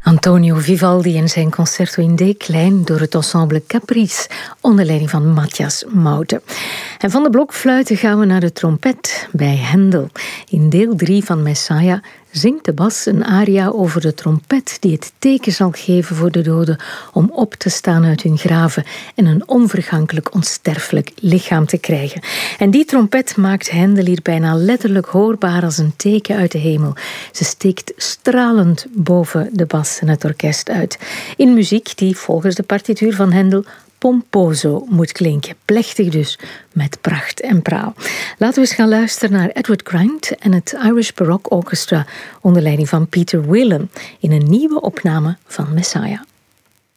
Antonio Vivaldi en zijn concerto in D klein door het ensemble Caprice onder leiding van Matthias Maute. En van de blokfluiten gaan we naar de trompet bij Händel. In deel 3 van Messiah zingt de bas een aria over de trompet die het teken zal geven voor de doden om op te staan uit hun graven en een onvergankelijk, onsterfelijk lichaam te krijgen. En die trompet maakt Händel hier bijna letterlijk hoorbaar als een teken uit de hemel. Ze steekt stralend boven de bas en het orkest uit. In muziek die volgens de partituur van Händel pomposo moet klinken. Plechtig dus, met pracht en praal. Laten we eens gaan luisteren naar Edward Grind en het Irish Baroque Orchestra onder leiding van Peter Whelan in een nieuwe opname van Messiah.